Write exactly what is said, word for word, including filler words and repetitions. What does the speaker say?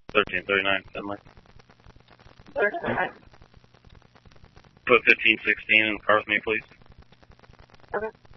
thirteen thirty-nine, Finley. thirty-nine. Put fifteen sixteen in the car with me, please. Okay.